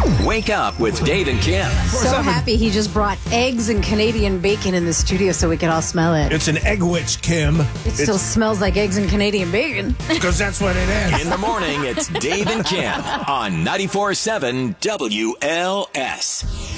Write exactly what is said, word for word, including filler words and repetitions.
Wake up with Dave and Kim. So happy he just brought eggs and Canadian bacon in the studio so we could all smell it. It's an egg witch, Kim. It still smells like eggs and Canadian bacon. Because that's what it is. In the morning, it's Dave and Kim on ninety-four point seven W L S.